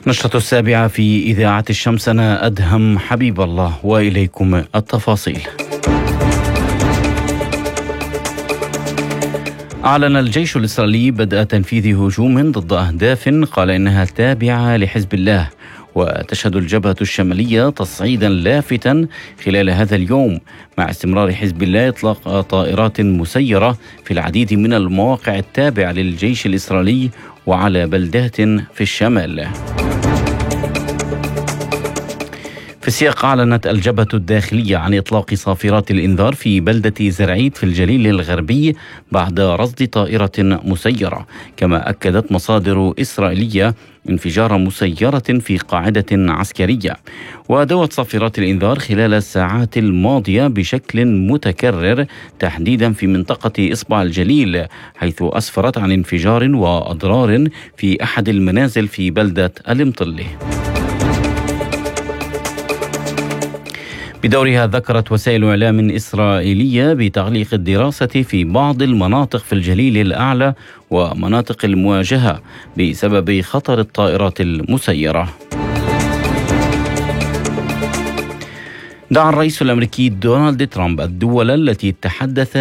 نشرة السابعة في إذاعة الشمس. أنا أدهم حبيب الله وإليكم التفاصيل. أعلن الجيش الإسرائيلي بدء تنفيذ هجوم ضد أهداف قال إنها تابعة لحزب الله، وتشهد الجبهة الشمالية تصعيدا لافتا خلال هذا اليوم مع استمرار حزب الله إطلاق طائرات مسيرة في العديد من المواقع التابعة للجيش الإسرائيلي وعلى بلدات في الشمال. في السياق، أعلنت الجبهة الداخلية عن إطلاق صافرات الإنذار في بلدة زرعيت في الجليل الغربي بعد رصد طائرة مسيرة، كما أكدت مصادر إسرائيلية انفجار مسيرة في قاعدة عسكرية. ودوت صافرات الإنذار خلال الساعات الماضية بشكل متكرر تحديدا في منطقة إصبع الجليل، حيث أسفرت عن انفجار وأضرار في أحد المنازل في بلدة المطلي. بدورها ذكرت وسائل إعلام إسرائيلية بتعليق الدراسة في بعض المناطق في الجليل الأعلى ومناطق المواجهة بسبب خطر الطائرات المسيرة. دعا الرئيس الأمريكي دونالد ترامب الدول التي تحدث